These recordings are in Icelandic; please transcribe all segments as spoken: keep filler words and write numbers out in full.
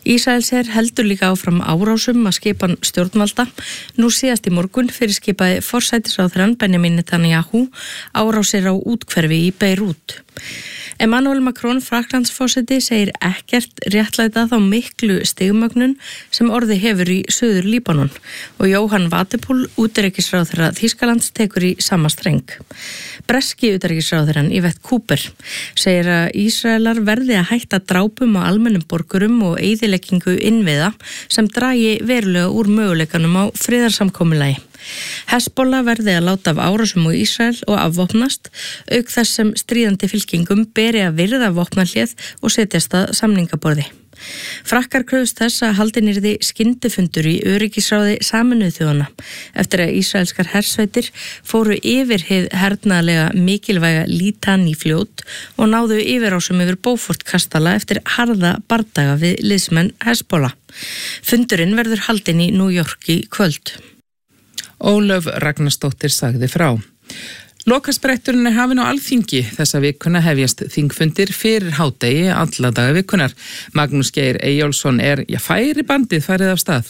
Ísraelsher heldur líka áfram árásum að skipan stjórnvalda. Nú síðast í morgun fyrir skipaði forsætisráðherrann Benjamin Netanyahu árásir á útkverfi í Beirút. Emmanuel Macron, Frakklandsforseti, segir ekkert réttlæta þá miklu stigmögnun sem orði hefur í Suður Líbanon og Jóhann Watepool, utanríkisráðherra Þýskalands, tekur í sama streng. Breski utanríkisráðherrann Yvette Cooper segir að Ísraelar verði að hætta drápum á almennum borgurum og eyðileggingu innviða sem dragi verulega úr möguleikanum á friðarsamkomulagi. Hezbollah verði að láta af árásum á Ísrael og afvopnast, auk þess sem stríðandi fylkingum beri að virða vopnahléð og setjast að samningaborði. Frakkar kröfust þess að haldinn yrði skyndifundur í öryggisráði Sameinuðu þjóðanna eftir að ísraelskar hersveitir fóru yfir hið hernaðarlega mikilvæga Litani fljót og náðu yfirásum yfir Beaufort kastala eftir harða bardaga við liðsmenn Hezbollah. Fundurinn verður haldinn í New York í kvöld. Ólöf Ragnarsdóttir sagði frá. Lokaspretturinn er hafinn á Alþingi. Þessa vikuna hefjast þingfundir fyrir hádegi alla daga vikunar. Magnús Geir Eyjólfsson er, já, færi bandið farið af stað.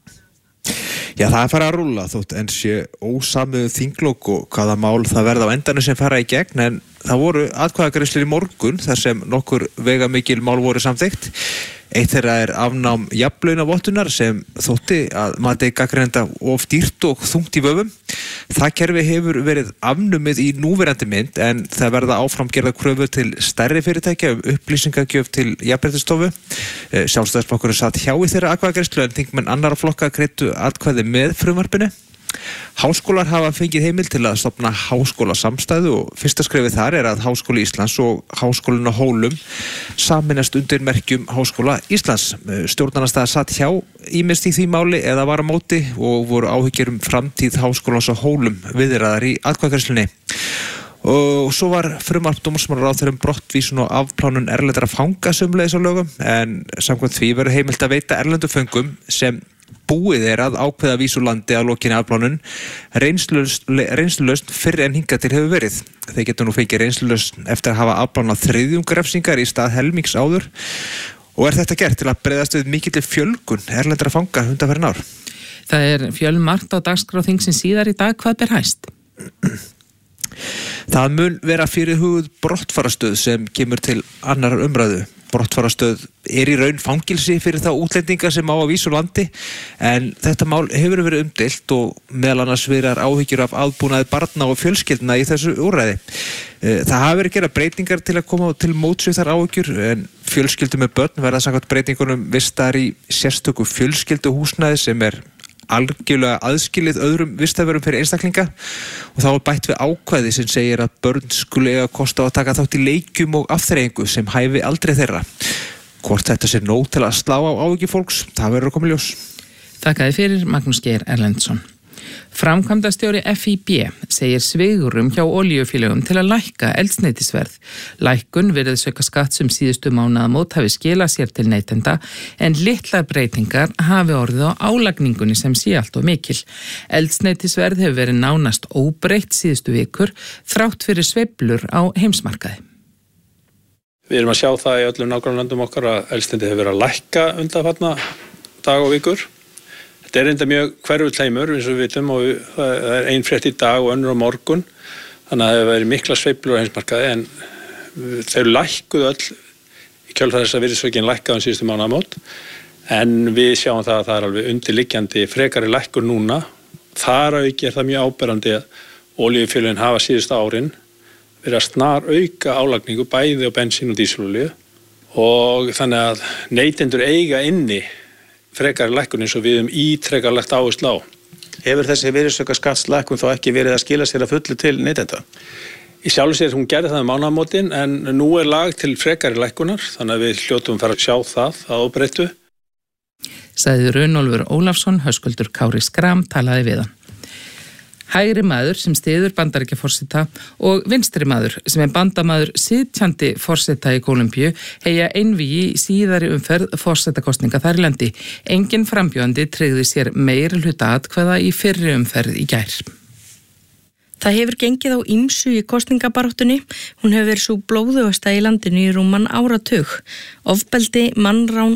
Já, það er farið að rúlla þótt en sé ósamið þinglok og hvaða mál það verða á endanum sem fara í gegn, en það voru atkvæðagreiðslur í morgun þar sem nokkur veigamikil mál voru samþykkt. Eitt þeirra er afnám jafnlaunavottunar sem þótti að mati gagnrýnenda of dýrt og þungt í vöfum. Það kerfi hefur verið afnumið í núverandi mynd en það verða áfram gerða kröfur til stærri fyrirtækja um upplýsingagjöf til Jafnréttisstofu. Sjálfstæðisflokkurinn satt hjá í þeirra atkvæðagreiðslu en þingmenn annarra flokka greiddu atkvæði með frumvarpinu. Háskólar hafa fengið heimild til að stofna háskólasamstæðu og fyrsta skrefið þar er að Háskóli Íslands og Háskólinn á Hólum sameinast undir merkjum Háskóla Íslands. Stjórnarandstaða satt hjá ýmist í því máli eða var á móti og voru áhyggjur um framtíð Háskólans á Hólum viðraðar í atkvæðagreiðslunni. Og svo var frumvarp dómsmálaráðherra um brottvísun og afplánun erlendra fanga sömuleiðis á lögum, en samkvæmt því verður heimilt að veita erlendum föngum sem búið er að ákveða vísu landi að lokinni afplánun reynslulausn fyrr en hingað til hefur verið. Þeir getur nú fengið reynslulausn eftir að hafa afplánað þriðjung refsingar í stað helmings áður og er þetta gert til að bregðast við mikilli fjölgun erlendra fanga undanfarin ár. Það er fjölmargt á dagskrá þingsins síðar í dag. Hvað ber hæst? Það mun vera fyrirhuguð brottfarastöð sem kemur til annar umræðu. Brottfarastöð er í raun fangilsi fyrir þá útlendinga sem á að vísu landi, en þetta mál hefur verið umdeilt og meðal annars verið áhyggjur af aðbúnaði barna og fjölskyldna í þessu úrræði. Það hafa verið gera breytingar til að koma til móts við þær áhyggjur, en fjölskyldur með börn verða samkvæmt breytingunum vistar í sérstöku fjölskylduhúsnæði sem er algjörlega aðskilið öðrum vistaverum fyrir einstaklinga og þá er bætt við ákvæði sem segir að börn skuli eiga kost á að taka þátt í leikjum og afþreyingu sem hæfi aldrei þeirra. Hvort þetta sé nóg til að slá á áhyggjur fólks, það verður að koma í ljós. Þakkaði fyrir Magnús Geir Erlendsson. Framkvæmdastjóri F I B segir svigrúm hjá olíufélögum til að lækka eldsneytisverð. Lækkun virðisaukaskatts um síðustu mánaðamót hafi skilað sér til neytenda en litlar breytingar hafi orðið á álagningunni sem sé allt og mikil. Eldsneytisverð hefur verið nánast óbreytt síðustu vikur þrátt fyrir sveiflur á heimsmarkaði. Við erum að sjá það í öllum nágrannalöndum okkar að eldsneyti hefur verið að lækka undanfarna dag og vikur. Þetta er enda mjög hverfulheimur eins og við vitum og það er ein frétt í dag og önnur á morgun, þannig að það hefur verið mikla sveiflur á heimsmarkaði en þeir lækkuðu öll í kjölfar þess að virðisaukin lækkaði um síðustu mánaðamót en við sjáum það að það er alveg undirliggjandi frekari lækkun núna. Þar að auki er það mjög áberandi að olíufélögin hafa síðustu árin verið að snar auka álagningu bæði á bensín og dísilolíu og þannig að neytendur eiga inni frekari lækkun eins og við um ítrekar lagt áherslu á. Hefur þessi virðisaukaskattslækkun þá ekki verið að skila sér að fullu til neytenda? Í sjálfu sér hún gerði það um mánaðamótin en nú er lag til frekari lækkunar þannig að við hljótum fara að sjá það að óbreyttu. Sagði Runólfur Ólafsson, Höskuldur Kári Skram talaði við hann. Hægri maður sem styður Bandaríkjaforseta og vinstri maður sem er bandamaður sitjandi forseta í Kólumbíu heyja einvígi í síðari umferð forsetakostninga þar í landi. Engin frambjóðandi tryggði sér meiri hluta atkvæða í fyrri umferð í gær. Það hefur gengið á ýmsu í kosningabaráttunni. Hún hefur verið svo blóðugasta í landinu í rúman áratug. Ofbeldi, mannrán